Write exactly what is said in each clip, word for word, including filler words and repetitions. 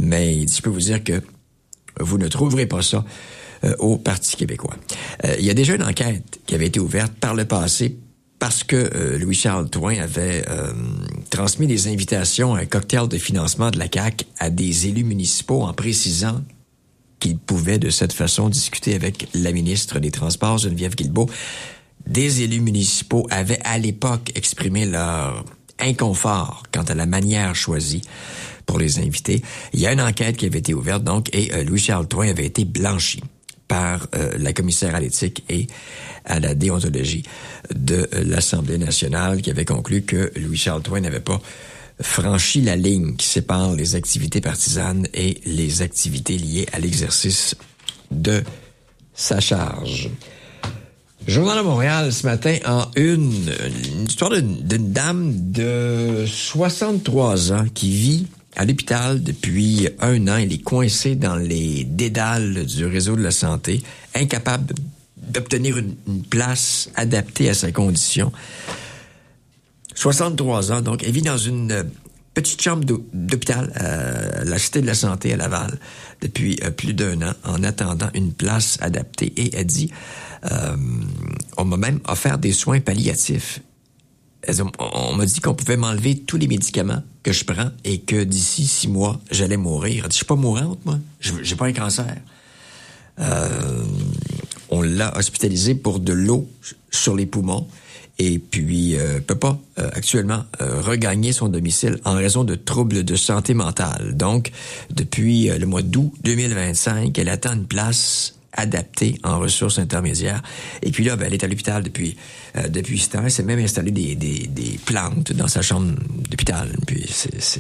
mais il dit, je peux vous dire que vous ne trouverez pas ça euh, au Parti québécois. Euh, il y a déjà une enquête qui avait été ouverte par le passé parce que euh, Louis-Charles Drouin avait euh, transmis des invitations à un cocktail de financement de la C A Q à des élus municipaux en précisant qu'il pouvait de cette façon discuter avec la ministre des Transports, Geneviève Guilbeault. Des élus municipaux avaient à l'époque exprimé leur inconfort quant à la manière choisie pour les inviter. Il y a une enquête qui avait été ouverte, donc, et euh, Louis-Charles Drouin avait été blanchi par euh, la commissaire à l'éthique et à la déontologie de euh, l'Assemblée nationale, qui avait conclu que Louis-Charles Drouin n'avait pas franchi la ligne qui sépare les activités partisanes et les activités liées à l'exercice de sa charge. Journal de Montréal, ce matin, en une, une histoire d'une, d'une dame de soixante-trois ans qui vit à l'hôpital depuis un an. Elle est coincée dans les dédales du réseau de la santé, incapable d'obtenir une, une place adaptée à sa condition. soixante-trois ans, donc, elle vit dans une petite chambre d'hôpital à la Cité de la Santé à Laval depuis plus d'un an, en attendant une place adaptée. Et elle dit... Euh, on m'a même offert des soins palliatifs. On, on m'a dit qu'on pouvait m'enlever tous les médicaments que je prends et que d'ici six mois, j'allais mourir. Elle dit, je suis pas mourante, moi. Je, j'ai pas un cancer. Euh, on l'a hospitalisée pour de l'eau sur les poumons et puis euh, peut pas euh, actuellement euh, regagner son domicile en raison de troubles de santé mentale. Donc, depuis euh, le mois d'août deux mille vingt-cinq, elle attend une place adaptée en ressources intermédiaires. Et puis là, ben, elle est à l'hôpital depuis euh, depuis ce temps. Elle s'est même installé des, des, des plantes dans sa chambre d'hôpital. Puis c'est, c'est...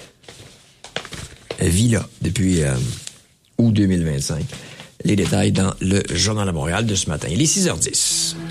Elle vit là depuis euh, août deux mille vingt-cinq. Les détails dans le Journal de Montréal de ce matin. Il est six heures dix.